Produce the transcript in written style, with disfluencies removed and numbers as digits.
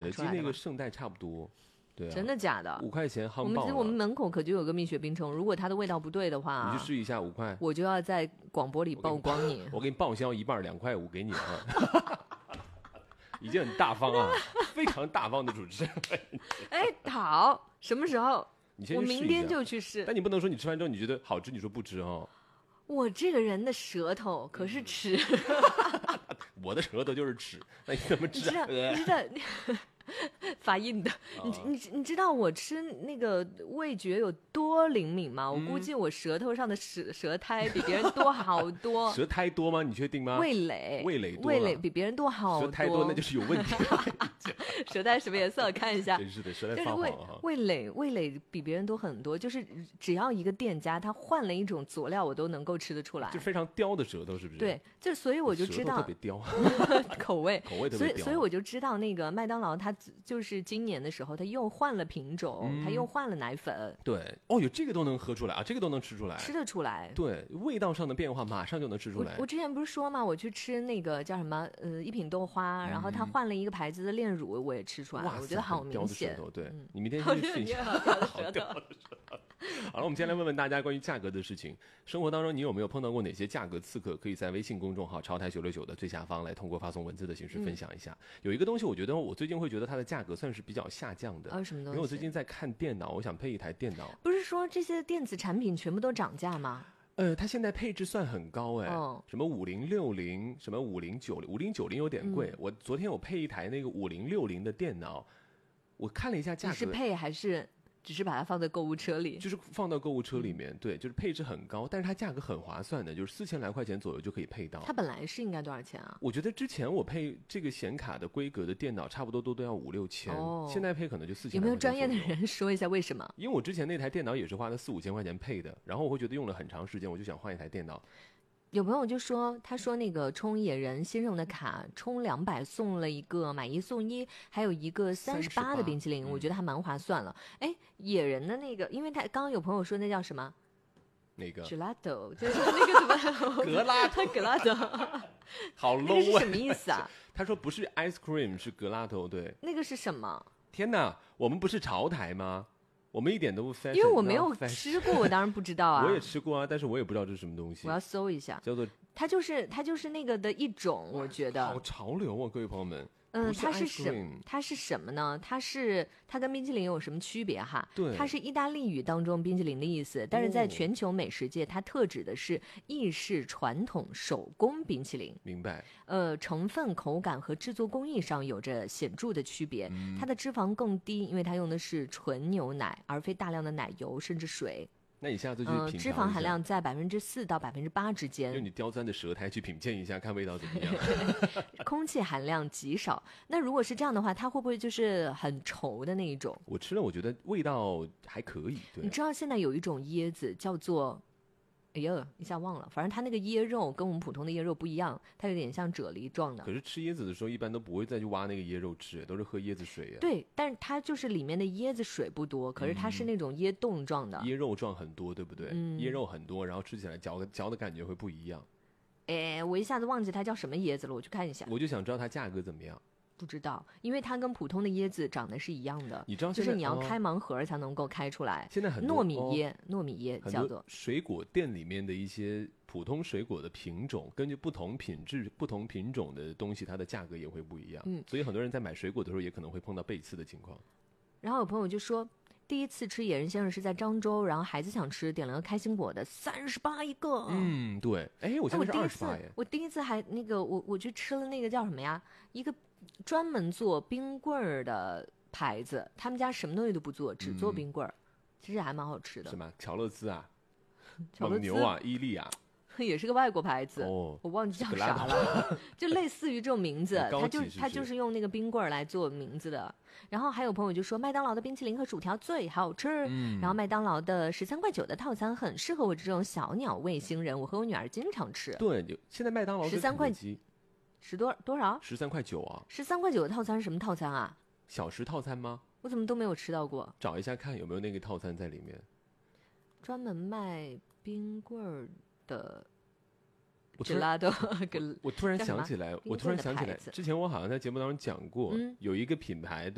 肯德基那个圣代差不多。对啊， 真的假的？ 5块钱夯爆了。 我们门口可就有个蜜雪冰城，如果它的味道不对的话， 你去试一下5块， 我就要在广播里曝光你。 我给你报销一半，2块5给你啊。已经很大方啊，非常大方的主持人。 哎，好，什么时候？ 你先去试一下， 我明天就去试。 但你不能说你吃完之后你觉得好吃，你说不吃哦。 我这个人的舌头可是吃， 我的舌头就是吃，那你怎么吃？ 你知道发音的，你知道我吃那个味觉有多灵敏吗？我估计我舌头上的舌苔比别人多好多。 舌苔多吗？你确定吗？ 味蕾多， 比别人多好多。 舌苔多那就是有问题。 舌苔什么颜色？看一下。 真是的，舌苔发黄啊。 味蕾比别人多很多，就是只要一个店家他换了一种佐料，我都能够吃得出来。 就非常刁的舌头，是不是？ 对，就所以我就知道舌头特别刁， 口味特别刁。 所以我就知道那个麦当劳，它就是今年的时候，它又换了品种，它又换了奶粉。 对，哦，有这个都能喝出来啊，这个都能吃出来， 吃得出来。 对，味道上的变化马上就能吃出来。 我之前不是说嘛，我去吃那个叫什么一品豆花，然后它换了一个牌子的炼乳，我也吃出来了，我觉得好明显。 对，你明天去试一下。好刁的舌头。好了，我们先来问问大家关于价格的事情。生活当中你有没有碰到过哪些价格刺客？可以在微信公众号潮台969的最下方来通过发送文字的形式分享一下。有一个东西，我觉得我最近会觉得它的价格算是比较下降的。 什么东西？ 因为我最近在看电脑，我想配一台电脑。 不是说这些电子产品全部都涨价吗？ 它现在配置算很高哎，什么5060，什么5090，5090有点贵。我昨天我配一台那个5060的电脑，我看了一下价格。 你是配还是只是把它放在购物车里？ 就是放到购物车里面，对，就是配置很高，但是它价格很划算的，就是4000来块钱左右就可以配到。 它本来是应该多少钱啊？ 我觉得之前我配这个显卡的规格的电脑，差不多都要5-6千，现在配可能就4000。 有没有专业的人说一下为什么？ 因为我之前那台电脑也是花了4-5千块钱配的，然后我会觉得用了很长时间，我就想换一台电脑。 有朋友就说，他说那个充野人先生的卡充200送了一个买1送1，还有一个38的冰淇淋，我觉得还蛮划算了。哎，野人的那个，因为他刚刚有朋友说那叫什么？ 那个 gelato， 就是那个什么格拉头，好 low 啊！ 那个是什么意思啊？ 他说不是 ice cream， 是格拉头，对。 那个是什么？ 天哪，我们不是潮台吗？我们一点都不 fashion， 因为我没有吃过，我当然不知道啊。 我也吃过啊，但是我也不知道这是什么东西。 我要搜一下， 叫做它就是那个的一种，我觉得好潮流啊，各位朋友们。 它是什么呢？它跟冰淇淋有什么区别哈？ 对， 它是意大利语当中冰淇淋的意思，但是在全球美食界，它特指的是意式传统手工冰淇淋。 明白。 成分、口感和制作工艺上有着显著的区别。它的脂肪更低，因为它用的是纯牛奶，而非大量的奶油甚至水。 那你下次去品尝一下， 脂肪含量在4%到8%之间。 用你刁钻的舌苔去品鉴一下，看味道怎么样。 空气含量极少。那如果是这样的话，它会不会就是很稠的那一种？ 我吃了，我觉得味道还可以。对， 你知道现在有一种椰子叫做，哎呀，一下忘了，反正它那个椰肉跟我们普通的椰肉不一样，它有点像啫喱状的。 可是吃椰子的时候，一般都不会再去挖那个椰肉吃，都是喝椰子水。 对，但是它就是里面的椰子水不多，可是它是那种椰冻状的， 椰肉状很多，对不对？椰肉很多，然后吃起来嚼的感觉会不一样。 哎，我一下子忘记它叫什么椰子了，我去看一下。 我就想知道它价格怎么样。 不知道，因为它跟普通的椰子长得是一样的。 你知道， 就是你要开盲盒才能够开出来。 现在很多糯米椰叫做水果店里面的一些普通水果的品种，根据不同品质、不同品种的东西，它的价格也会不一样。所以很多人在买水果的时候，也可能会碰到背刺的情况。 然后有朋友就说，第一次吃野人先生是在漳州，然后孩子想吃，点了个开心果的38一个。 对。哎，我现在是28耶。 我第一次还那个我去吃了那个叫什么呀？一个专门做冰棍儿的牌子，他们家什么东西都不做，只做冰棍儿，其实还蛮好吃的。 什么乔乐兹啊？ 蒙牛啊？伊利啊？ 也是个外国牌子，我忘记叫啥了，就类似于这种名字，它就是用那个冰棍儿来做名字的。然后还有朋友就说，麦当劳的冰淇淋和薯条最好吃，然后麦当劳的13.9块的套餐很适合我这种小鸟卫星人，我和我女儿经常吃。 对，现在麦当劳 13块多少 ？13.9啊 ！13.9的套餐是什么套餐啊？ 小时套餐吗？ 我怎么都没有吃到过。 找一下看有没有那个套餐在里面。专门卖冰棍儿的。 我突然想起来，之前我好像在节目当中讲过，有一个品牌。